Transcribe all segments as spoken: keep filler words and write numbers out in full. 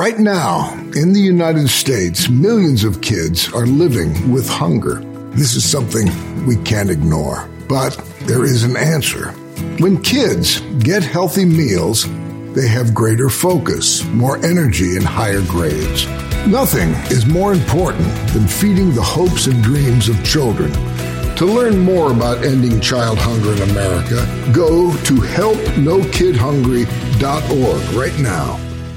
Right now, in the United States, millions of kids are living with hunger. This is something we can't ignore, but there is an answer. When kids get healthy meals, they have greater focus, more energy, and higher grades. Nothing is more important than feeding the hopes and dreams of children. To learn more about ending child hunger in America, go to help no kid hungry dot org right now.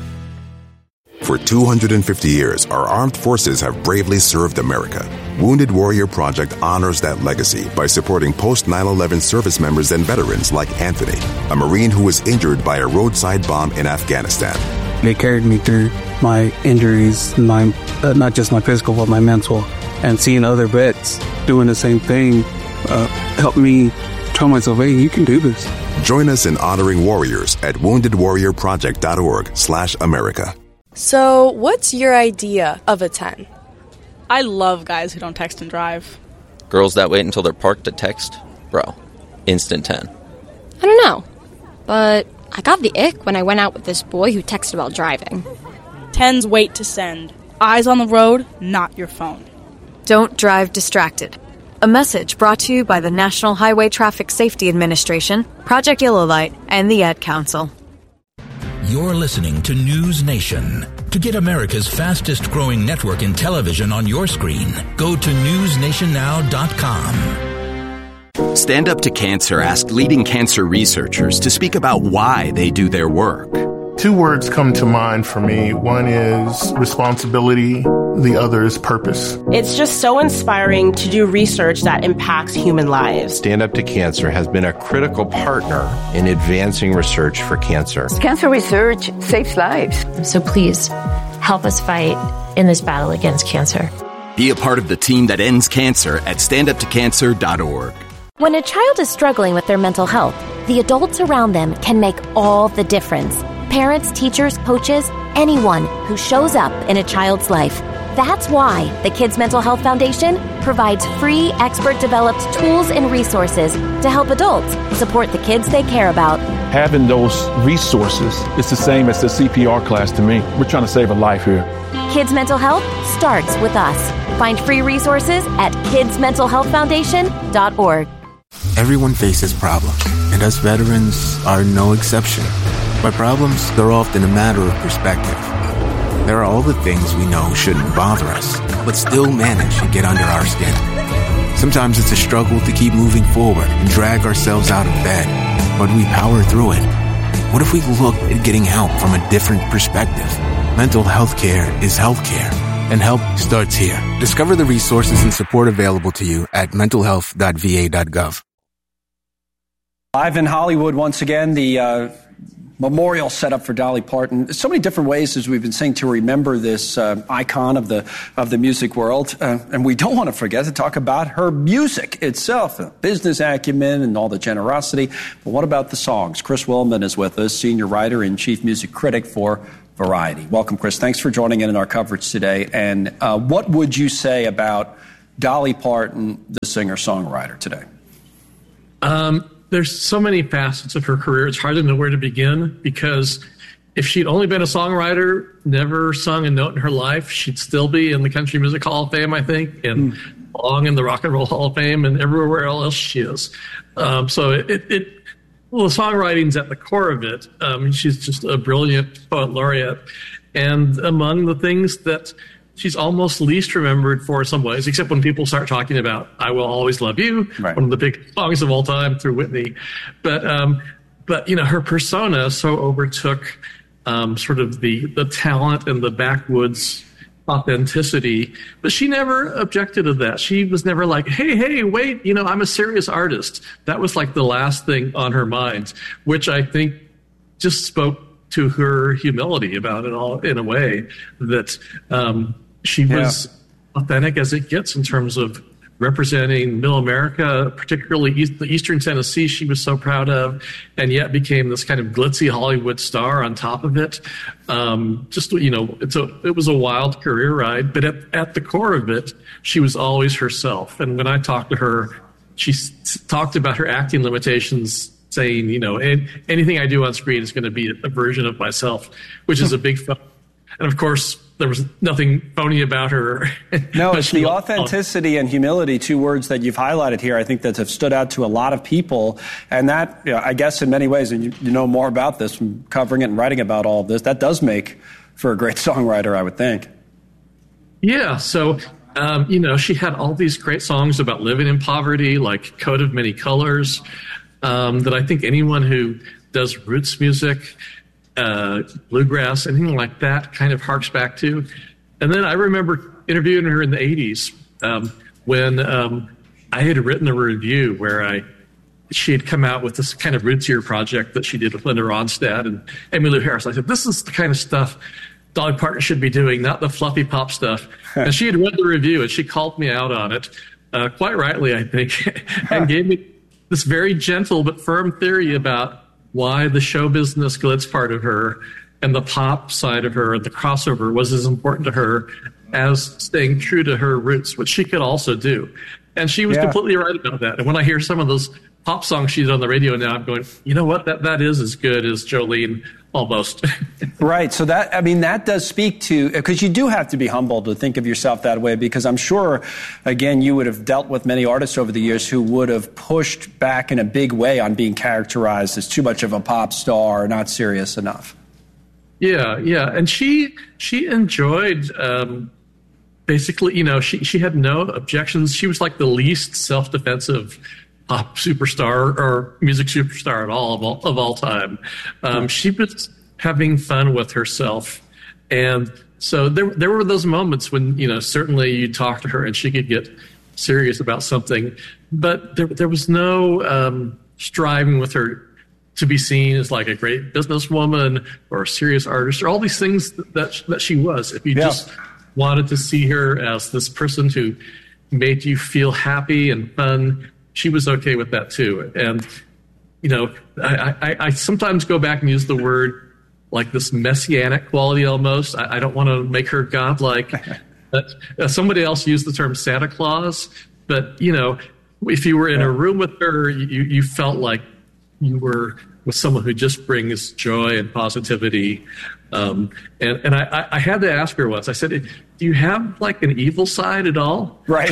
For two hundred fifty years, our armed forces have bravely served America. Wounded Warrior Project honors that legacy by supporting post nine eleven service members and veterans like Anthony, a Marine who was injured by a roadside bomb in Afghanistan. They carried me through my injuries, my uh, not just my physical, but my mental. And seeing other vets doing the same thing uh, helped me tell myself, hey, you can do this. Join us in honoring warriors at wounded warrior project dot org slash America. So, what's your idea of a ten? I love guys who don't text and drive. Girls that wait until they're parked to text? Bro, instant ten. I don't know, but I got the ick when I went out with this boy who texted while driving. Tens wait to send. Eyes on the road, not your phone. Don't drive distracted. A message brought to you by the National Highway Traffic Safety Administration, Project Yellow Light, and the Ad Council. You're listening to News Nation. To get America's fastest growing network in television on your screen, go to news nation now dot com. Stand Up to Cancer asked leading cancer researchers to speak about why they do their work. Two words come to mind for me. One is responsibility. The other is purpose. It's just so inspiring to do research that impacts human lives. Stand Up to Cancer has been a critical partner in advancing research for cancer. Cancer research saves lives. So please, help us fight in this battle against cancer. Be a part of the team that ends cancer at stand up to cancer dot org. When a child is struggling with their mental health, the adults around them can make all the difference. Parents, teachers, coaches, anyone who shows up in a child's life. That's why the Kids Mental Health Foundation provides free, expert-developed tools and resources to help adults support the kids they care about. Having those resources is the same as the C P R class to me. We're trying to save a life here. Kids Mental Health starts with us. Find free resources at kids mental health foundation dot org. Everyone faces problems, and us veterans are no exception. By problems, they're often a matter of perspective. There are all the things we know shouldn't bother us, but still manage to get under our skin. Sometimes it's a struggle to keep moving forward and drag ourselves out of bed, but we power through it. What if we look at getting help from a different perspective? Mental health care is health care, and help starts here. Discover the resources and support available to you at mental health dot v a dot gov. Live in Hollywood once again, the uh, memorial set up for Dolly Parton. So many different ways, as we've been saying, to remember this uh, icon of the of the music world. Uh, and we don't want to forget to talk about her music itself, the business acumen and all the generosity. But what about the songs? Chris Willman is with us, senior writer and chief music critic for Variety. Welcome, Chris. Thanks for joining in in our coverage today. And uh, what would you say about Dolly Parton, the singer-songwriter, today? Um. There's so many facets of her career. It's hard to know where to begin, because if she'd only been a songwriter, never sung a note in her life, she'd still be in the Country Music Hall of Fame, I think, and mm. belong in the Rock and Roll Hall of Fame and everywhere else she is. Um, so it, it, it, well, the songwriting's at the core of it. Um, she's just a brilliant poet laureate. And among the things that she's almost least remembered for in some ways, except when people start talking about I Will Always Love You, right. one of the big songs of all time through Whitney. But, um, but you know, her persona so overtook um, sort of the, the talent and the backwoods authenticity. But she never objected to that. She was never like, hey, hey, wait, you know, I'm a serious artist. That was like the last thing on her mind, which I think just spoke to her humility about it all in a way that um, she was yeah. authentic as it gets in terms of representing middle America, particularly East, the Eastern Tennessee she was so proud of, and yet became this kind of glitzy Hollywood star on top of it. Um, just, you know, it's a, it was a wild career ride, but at, at the core of it, she was always herself. And when I talked to her, she s- talked about her acting limitations, saying, you know, anything I do on screen is going to be a version of myself, which is a big And of course, there was nothing phony about her. No, it's the authenticity and humility, two words that you've highlighted here, I think that have stood out to a lot of people. And that, you know, I guess in many ways, and you, you know more about this from covering it and writing about all of this, that does make for a great songwriter, I would think. Yeah, so, um, you know, she had all these great songs about living in poverty, like Coat of Many Colors, um, that I think anyone who does roots music, Uh, bluegrass, anything like that kind of harks back to. And then I remember interviewing her in the eighties um, when um, I had written a review where I she had come out with this kind of rootsier project that she did with Linda Ronstadt and Emmylou Harris. I said, this is the kind of stuff Dolly Parton should be doing, not the fluffy pop stuff. And she had read the review and she called me out on it, uh, quite rightly, I think, and gave me this very gentle but firm theory about why the show business glitz part of her and the pop side of her and the crossover was as important to her as staying true to her roots, which she could also do. And she was yeah. completely right about that. And when I hear some of those pop songs she's on the radio now, I'm going, you know what, that that is as good as Jolene, almost. Right. So that, I mean, that does speak to, because you do have to be humble to think of yourself that way, because I'm sure, again, you would have dealt with many artists over the years who would have pushed back in a big way on being characterized as too much of a pop star or not serious enough. Yeah, yeah. And she she enjoyed, um, basically, you know, she, she had no objections. She was like the least self-defensive pop superstar or music superstar at all of all, of all time. Um, she was having fun with herself. And so there there were those moments when, you know, certainly you talk to her and she could get serious about something, but there there was no um, striving with her to be seen as like a great businesswoman or a serious artist or all these things that that, that she was. If you yeah. just wanted to see her as this person who made you feel happy and fun, she was okay with that too. And, you know, I, I, I sometimes go back and use the word like this messianic quality almost. I, I don't want to make her godlike. But, uh, somebody else used the term Santa Claus. But, you know, if you were in a room with her, you, you felt like you were with someone who just brings joy and positivity. Um, and and I, I had to ask her once, I said, do you have like an evil side at all? Right.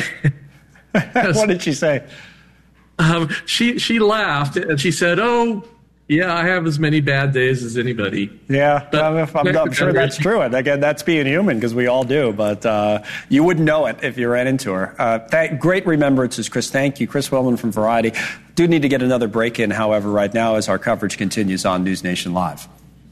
What did she say? Um, she she laughed and she said, "Oh, yeah, I have as many bad days as anybody." Yeah, but, I'm, I'm, I'm sure that's true. And again, that's being human because we all do. But uh, you wouldn't know it if you ran into her. Uh, th- great remembrances, Chris. Thank you, Chris Willman from Variety. Do need to get another break in, however, right now as our coverage continues on News Nation Live.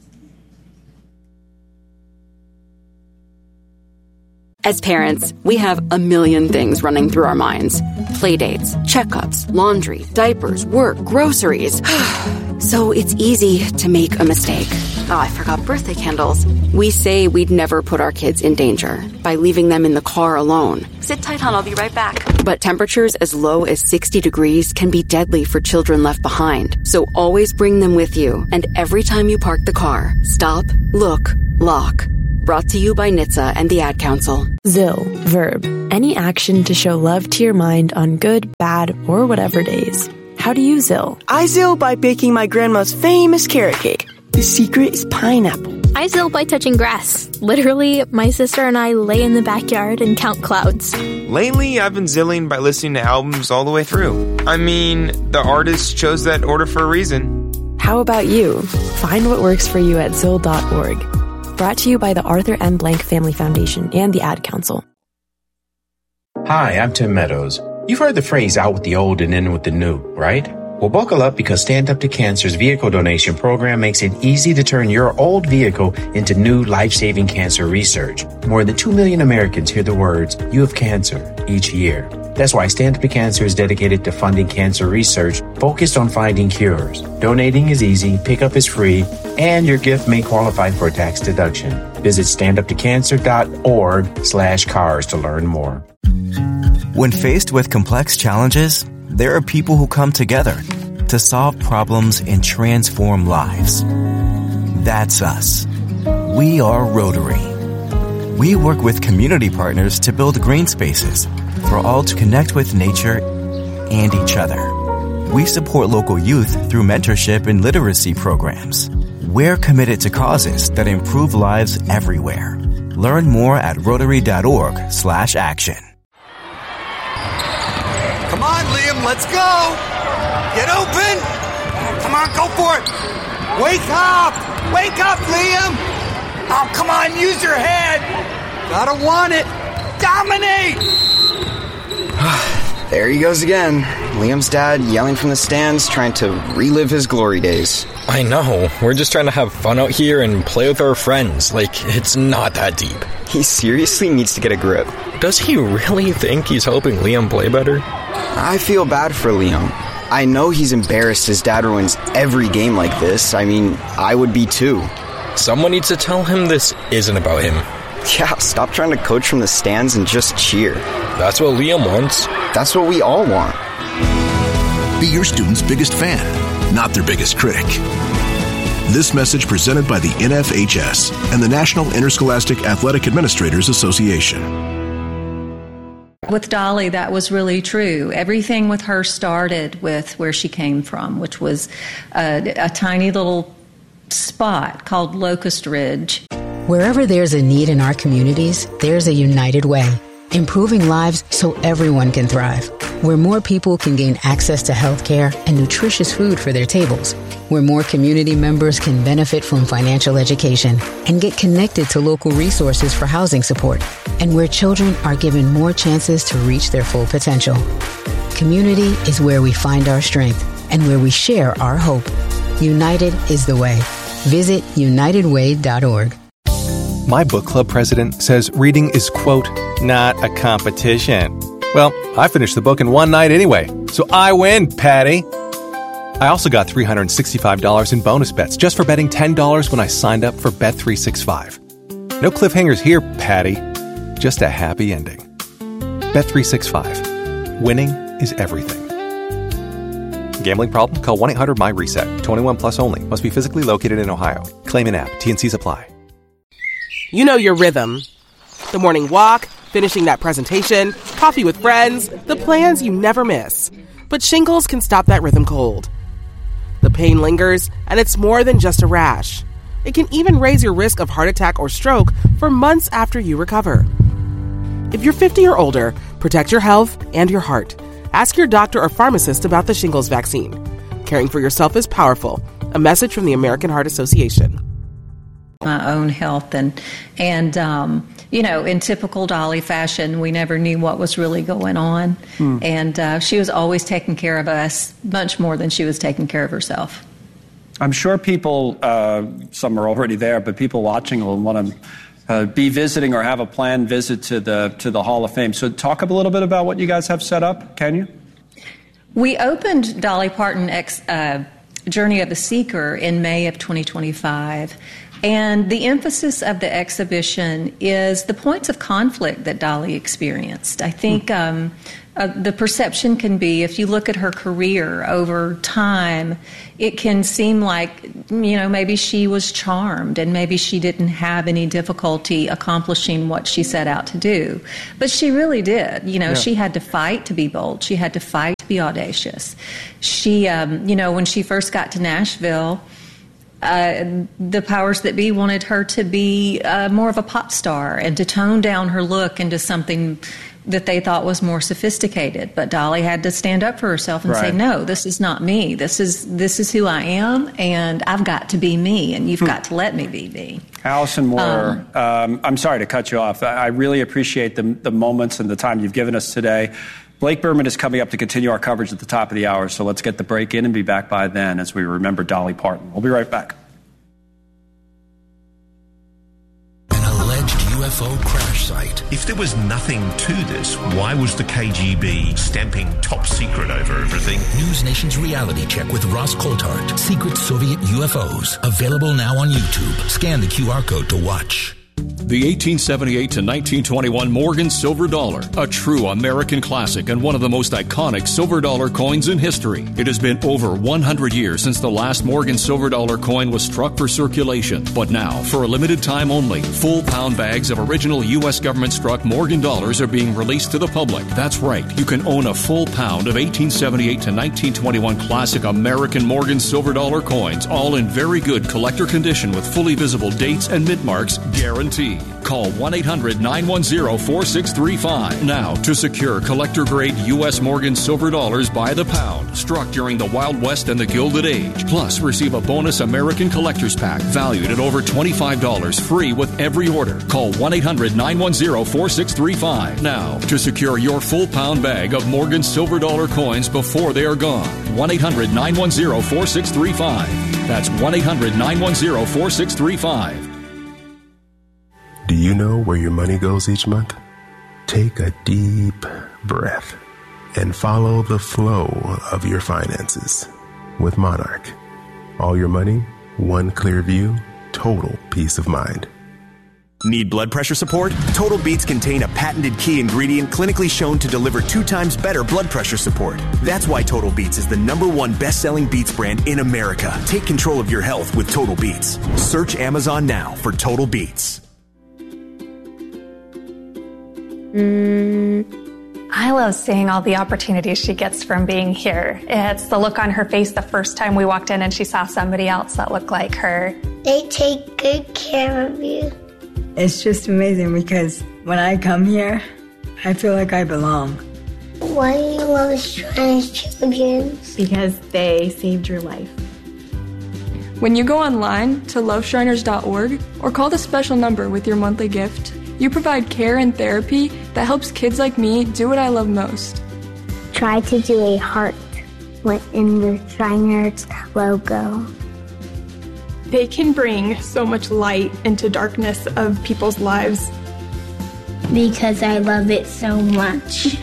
As parents, we have a million things running through our minds. Playdates, checkups, laundry, diapers, work, groceries. So it's easy to make a mistake. Oh, I forgot birthday candles. We say we'd never put our kids in danger by leaving them in the car alone. Sit tight, hon, I'll be right back. But temperatures as low as sixty degrees can be deadly for children left behind. So always bring them with you. And every time you park the car, stop, look, lock. Brought to you by N H T S A and the Ad Council. Zill, verb. Any action to show love to your mind on good, bad, or whatever days. How do you Zill? I Zill by baking my grandma's famous carrot cake. The secret is pineapple. I Zill by touching grass. Literally, my sister and I lay in the backyard and count clouds. Lately, I've been zilling by listening to albums all the way through. I mean, the artist chose that order for a reason. How about you? Find what works for you at zill dot org. Brought to you by the Arthur M. Blank Family Foundation and the Ad Council. Hi, I'm Tim Meadows. You've heard the phrase out with the old and in with the new, right? Well, buckle up because Stand Up to Cancer's vehicle donation program makes it easy to turn your old vehicle into new life-saving cancer research. More than two million Americans hear the words, "You have cancer," each year. That's why Stand Up to Cancer is dedicated to funding cancer research focused on finding cures. Donating is easy, pickup is free, and your gift may qualify for a tax deduction. Visit standuptocancer.org slash cars to learn more. When faced with complex challenges, there are people who come together to solve problems and transform lives. That's us. We are Rotary. We work with community partners to build green spaces for all to connect with nature and each other. We support local youth through mentorship and literacy programs. We're committed to causes that improve lives everywhere. Learn more at rotary.org slash action. Come on, Liam, let's go! Get open! Come on, go for it! Wake up! Wake up, Liam! Oh, come on, use your head! Gotta want it! Dominate! There he goes again. Liam's dad yelling from the stands, trying to relive his glory days. I know. We're just trying to have fun out here and play with our friends. Like, it's not that deep. He seriously needs to get a grip. Does he really think he's helping Liam play better? I feel bad for Liam. I know he's embarrassed his dad ruins every game like this. I mean, I would be too. Someone needs to tell him this isn't about him. Yeah, stop trying to coach from the stands and just cheer. That's what Liam wants. That's what we all want. Be your student's biggest fan, not their biggest critic. This message presented by the N F H S and the National Interscholastic Athletic Administrators Association. With Dolly, that was really true. Everything with her started with where she came from, which was a, a tiny little spot called Locust Ridge. Wherever there's a need in our communities, there's a United Way, improving lives so everyone can thrive. Where more people can gain access to health care and nutritious food for their tables. Where more community members can benefit from financial education and get connected to local resources for housing support. And where children are given more chances to reach their full potential. Community is where we find our strength and where we share our hope. United is the way. Visit united way dot org. My book club president says reading is, quote, not a competition. Well, I finished the book in one night anyway, so I win, Patty. I also got three hundred sixty-five dollars in bonus bets just for betting ten dollars when I signed up for Bet three sixty-five. No cliffhangers here, Patty. Just a happy ending. Bet three sixty-five. Winning is everything. Gambling problem? Call one eight hundred M Y reset. twenty-one plus only. Must be physically located in Ohio. Claim in app. T and C's apply. You know your rhythm. The morning walk, finishing that presentation, coffee with friends, the plans you never miss. But shingles can stop that rhythm cold. The pain lingers, and it's more than just a rash. It can even raise your risk of heart attack or stroke for months after you recover. If you're fifty or older, protect your health and your heart. Ask your doctor or pharmacist about the shingles vaccine. Caring for yourself is powerful. A message from the American Heart Association. My own health and and um, you know, in typical Dolly fashion, we never knew what was really going on, hmm. and uh, she was always taking care of us much more than she was taking care of herself. I'm sure people, uh, some are already there, but people watching will want to uh, be visiting or have a planned visit to the to the Hall of Fame. So talk a little bit about what you guys have set up, can you? We opened Dolly Parton X, uh, Journey of the Seeker in May of twenty twenty-five. And the emphasis of the exhibition is the points of conflict that Dolly experienced. I think um, uh, the perception can be, if you look at her career over time, it can seem like, you know, maybe she was charmed and maybe she didn't have any difficulty accomplishing what she set out to do. But she really did. You know, yeah. She had to fight to be bold. She had to fight to be audacious. She, um, you know, when she first got to Nashville, Uh, the powers that be wanted her to be uh, more of a pop star and to tone down her look into something that they thought was more sophisticated. But Dolly had to stand up for herself and right. say, no, this is not me. This is this is who I am, and I've got to be me, and you've hmm. got to let me be me. Allison Moore, um, um, I'm sorry to cut you off. I really appreciate the, the moments and the time you've given us today. Blake Berman is coming up to continue our coverage at the top of the hour, so let's get the break in and be back by then as we remember Dolly Parton. We'll be right back. An alleged U F O crash site. If there was nothing to this, why was the K G B stamping top secret over everything? News Nation's reality check with Ross Coulthart. Secret Soviet U F Os. Available now on YouTube. Scan the Q R code to watch. The eighteen seventy-eight to nineteen twenty-one Morgan Silver Dollar, a true American classic and one of the most iconic silver dollar coins in history. It has been over one hundred years since the last Morgan Silver Dollar coin was struck for circulation. But now, for a limited time only, full pound bags of original U S government-struck Morgan dollars are being released to the public. That's right, you can own a full pound of eighteen seventy-eight to nineteen twenty-one classic American Morgan Silver Dollar coins, all in very good collector condition with fully visible dates and mint marks guaranteed. Call one eight hundred nine one zero four six three five now to secure collector-grade U S Morgan Silver Dollars by the pound, struck during the Wild West and the Gilded Age. Plus, receive a bonus American Collector's Pack valued at over twenty-five dollars free with every order. Call one eight hundred nine one zero four six three five now to secure your full pound bag of Morgan Silver Dollar coins before they are gone. one eight hundred nine one zero four six three five. That's one eight hundred nine one zero four six three five. Do you know where your money goes each month? Take a deep breath and follow the flow of your finances with Monarch. All your money, one clear view, total peace of mind. Need blood pressure support? Total Beets contain a patented key ingredient clinically shown to deliver two times better blood pressure support. That's why Total Beets is the number one best-selling beets brand in America. Take control of your health with Total Beets. Search Amazon now for Total Beets. Mm, I love seeing all the opportunities she gets from being here. It's the look on her face the first time we walked in and she saw somebody else that looked like her. They take good care of you. It's just amazing because when I come here, I feel like I belong. Why do you love Shriners Children? Because they saved your life. When you go online to love shriners dot org or call the special number with your monthly gift, you provide care and therapy that helps kids like me do what I love most. Try to do a heart in the Shriners logo. They can bring so much light into darkness of people's lives. Because I love it so much.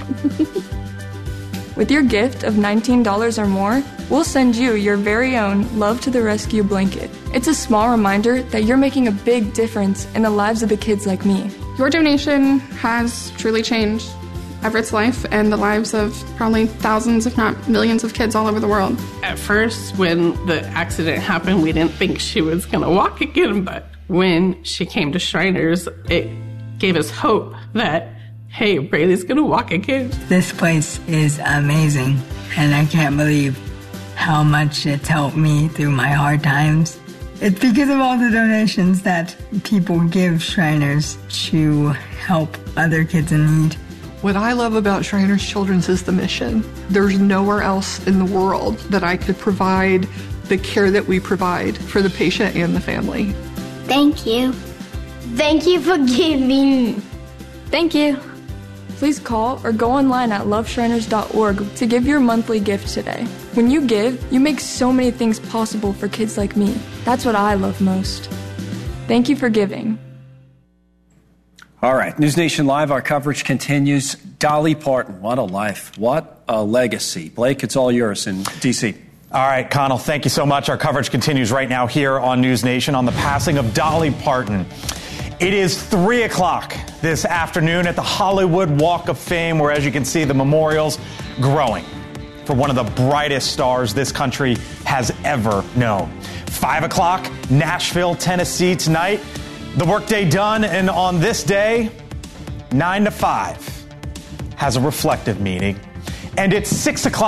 With your gift of nineteen dollars or more, we'll send you your very own Love to the Rescue blanket. It's a small reminder that you're making a big difference in the lives of the kids like me. Your donation has truly changed Everett's life and the lives of probably thousands, if not millions of kids all over the world. At first, when the accident happened, we didn't think she was going to walk again, but when she came to Shriners, it gave us hope that, hey, Braylee's going to walk again. This place is amazing, and I can't believe how much it's helped me through my hard times. It's because of all the donations that people give Shriners to help other kids in need. What I love about Shriners Children's is the mission. There's nowhere else in the world that I could provide the care that we provide for the patient and the family. Thank you. Thank you for giving. Thank you. Please call or go online at love shriners dot org to give your monthly gift today. When you give, you make so many things possible for kids like me. That's what I love most. Thank you for giving. All right, News Nation Live, our coverage continues. Dolly Parton, what a life, what a legacy. Blake, it's all yours in D C. All right, Connell, thank you so much. Our coverage continues right now here on News Nation on the passing of Dolly Parton. It is three o'clock this afternoon at the Hollywood Walk of Fame, where, as you can see, the memorial's growing for one of the brightest stars this country has ever known. Five o'clock, Nashville, Tennessee tonight. The workday done, and on this day, nine to five has a reflective meaning. And it's six o'clock.